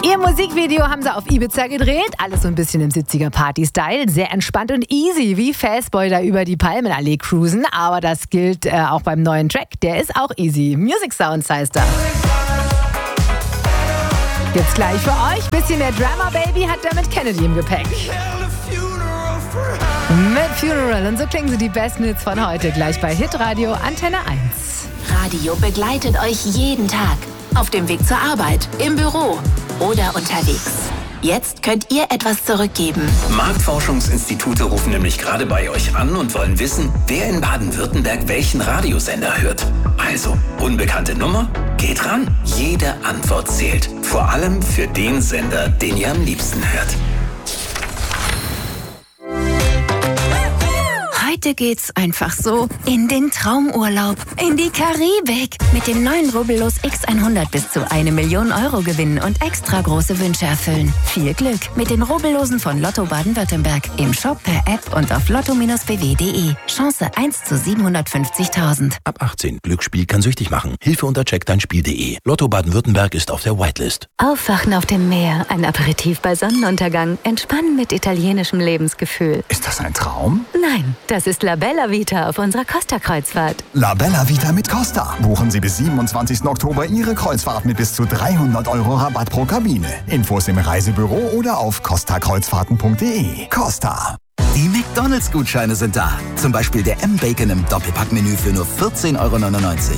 Ihr Musikvideo haben sie auf Ibiza gedreht, alles so ein bisschen im 70er-Party-Style, sehr entspannt und easy, wie Fastboy da über die Palmenallee cruisen, aber das gilt auch beim neuen Track, der ist auch easy. Music Sounds heißt er. Gibt's gleich für euch, bisschen mehr Drama Baby hat der mit Kennedy im Gepäck. Mit Funeral und so klingen sie die besten Hits von heute, gleich bei Hitradio Antenne 1. Radio begleitet euch jeden Tag. Auf dem Weg zur Arbeit, im Büro oder unterwegs. Jetzt könnt ihr etwas zurückgeben. Marktforschungsinstitute rufen nämlich gerade bei euch an und wollen wissen, wer in Baden-Württemberg welchen Radiosender hört. Also, unbekannte Nummer? Geht ran. Jede Antwort zählt. Vor allem für den Sender, den ihr am liebsten hört. Heute geht's einfach so in den Traumurlaub, in die Karibik. Mit dem neuen Rubbellos X100 bis zu 1 Million Euro gewinnen und extra große Wünsche erfüllen. Viel Glück mit den Rubbellosen von Lotto Baden-Württemberg. Im Shop, per App und auf lotto-bw.de. Chance 1 zu 750.000. Ab 18. Glücksspiel kann süchtig machen. Hilfe unter checkdeinspiel.de. Lotto Baden-Württemberg ist auf der Whitelist. Aufwachen auf dem Meer, ein Aperitif bei Sonnenuntergang, entspannen mit italienischem Lebensgefühl. Ist das ein Traum? Nein, das ist La Bella Vita auf unserer Costa-Kreuzfahrt. La Bella Vita mit Costa. Buchen Sie bis 27. Oktober Ihre Kreuzfahrt mit bis zu 300 € Rabatt pro Kabine. Infos im Reisebüro oder auf costakreuzfahrten.de. Costa. Die McDonalds-Gutscheine sind da. Zum Beispiel der M-Bacon im Doppelpackmenü für nur 14,99 €.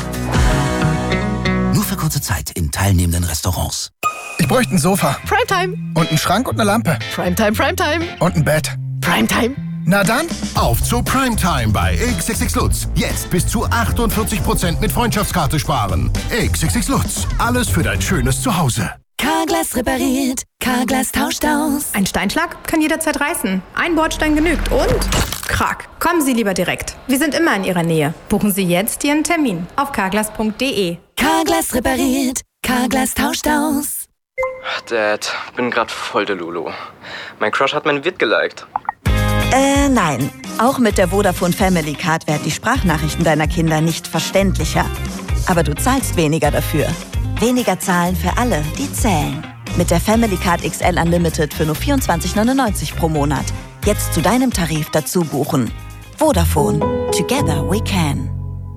Nur für kurze Zeit in teilnehmenden Restaurants. Ich bräuchte ein Sofa. Primetime. Und einen Schrank und eine Lampe. Primetime, Primetime. Und ein Bett. Primetime. Na dann, auf zur Primetime bei XXX Lutz. Jetzt bis zu 48% mit Freundschaftskarte sparen. XXX Lutz. Alles für dein schönes Zuhause. Carglass repariert, Carglass tauscht aus. Ein Steinschlag kann jederzeit reißen. Ein Bordstein genügt und Krack. Kommen Sie lieber direkt. Wir sind immer in Ihrer Nähe. Buchen Sie jetzt Ihren Termin auf carglass.de. Carglass repariert, Carglass tauscht aus. Dad, bin grad voll der Lulu. Mein Crush hat mein Vid geliked. Nein. Auch mit der Vodafone Family Card werden die Sprachnachrichten deiner Kinder nicht verständlicher. Aber du zahlst weniger dafür. Weniger zahlen für alle, die zählen. Mit der Family Card XL Unlimited für nur 24,99 € pro Monat. Jetzt zu deinem Tarif dazu buchen. Vodafone. Together we can.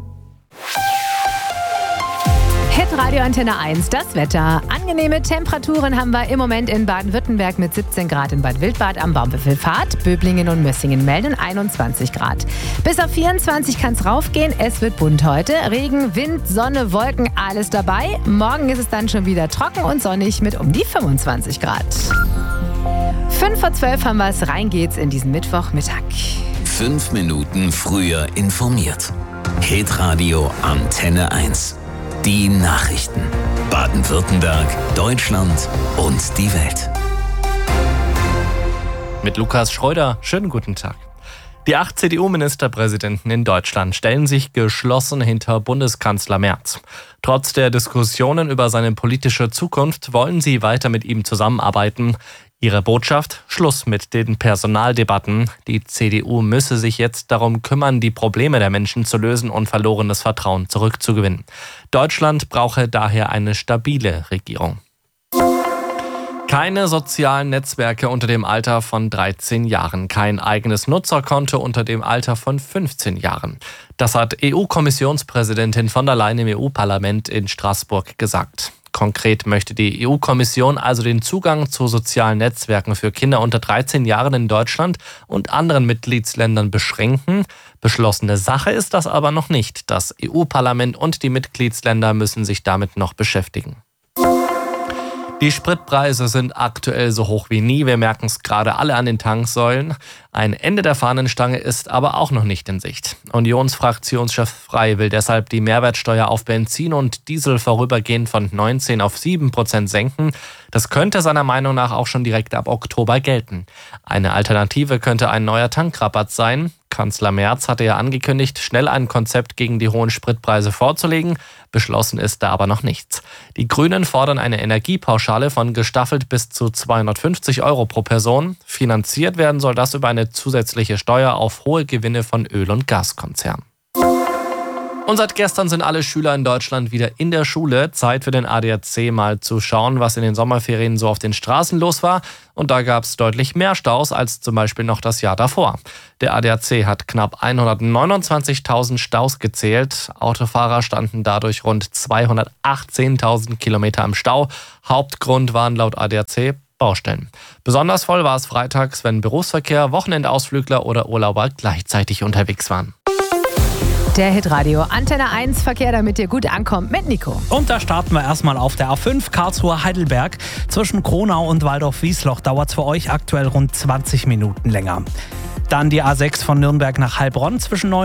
Hitradio Antenne 1, das Wetter. Angenehme Temperaturen haben wir im Moment in Baden-Württemberg mit 17 Grad in Bad Wildbad am Baumwipfelpfad. Böblingen und Mössingen melden 21 Grad. Bis auf 24 kann es raufgehen. Es wird bunt heute. Regen, Wind, Sonne, Wolken, alles dabei. Morgen ist es dann schon wieder trocken und sonnig mit um die 25 Grad. 11:05 haben wir es. Rein geht's in diesen Mittwochmittag. 5 Minuten früher informiert. Hitradio Antenne 1. Die Nachrichten. Baden-Württemberg, Deutschland und die Welt. Mit Lukas Schreuder, schönen guten Tag. Die 8 CDU-Ministerpräsidenten in Deutschland stellen sich geschlossen hinter Bundeskanzler Merz. Trotz der Diskussionen über seine politische Zukunft wollen sie weiter mit ihm zusammenarbeiten. Ihre Botschaft: Schluss mit den Personaldebatten. Die CDU müsse sich jetzt darum kümmern, die Probleme der Menschen zu lösen und verlorenes Vertrauen zurückzugewinnen. Deutschland brauche daher eine stabile Regierung. Keine sozialen Netzwerke unter dem Alter von 13 Jahren. Kein eigenes Nutzerkonto unter dem Alter von 15 Jahren. Das hat EU-Kommissionspräsidentin von der Leyen im EU-Parlament in Straßburg gesagt. Konkret möchte die EU-Kommission also den Zugang zu sozialen Netzwerken für Kinder unter 13 Jahren in Deutschland und anderen Mitgliedsländern beschränken. Beschlossene Sache ist das aber noch nicht. Das EU-Parlament und die Mitgliedsländer müssen sich damit noch beschäftigen. Die Spritpreise sind aktuell so hoch wie nie. Wir merken es gerade alle an den Tanksäulen. Ein Ende der Fahnenstange ist aber auch noch nicht in Sicht. Unionsfraktionschef Frey will deshalb die Mehrwertsteuer auf Benzin und Diesel vorübergehend von 19% auf 7% senken. Das könnte seiner Meinung nach auch schon direkt ab Oktober gelten. Eine Alternative könnte ein neuer Tankrabatt sein. Kanzler Merz hatte ja angekündigt, schnell ein Konzept gegen die hohen Spritpreise vorzulegen. Beschlossen ist da aber noch nichts. Die Grünen fordern eine Energiepauschale von gestaffelt bis zu 250 € pro Person. Finanziert werden soll das über eine zusätzliche Steuer auf hohe Gewinne von Öl- und Gaskonzernen. Und seit gestern sind alle Schüler in Deutschland wieder in der Schule. Zeit für den ADAC mal zu schauen, was in den Sommerferien so auf den Straßen los war. Und da gab es deutlich mehr Staus als zum Beispiel noch das Jahr davor. Der ADAC hat knapp 129.000 Staus gezählt. Autofahrer standen dadurch rund 218.000 Kilometer im Stau. Hauptgrund waren laut ADAC Baustellen. Besonders voll war es freitags, wenn Berufsverkehr, Wochenendausflügler oder Urlauber gleichzeitig unterwegs waren. Der Hitradio Antenne 1 Verkehr, damit ihr gut ankommt mit Nico. Und da starten wir erstmal auf der A5 Karlsruhe-Heidelberg. Zwischen Kronau und Waldorf-Wiesloch dauert es für euch aktuell rund 20 Minuten länger. Dann die A6 von Nürnberg nach Heilbronn zwischen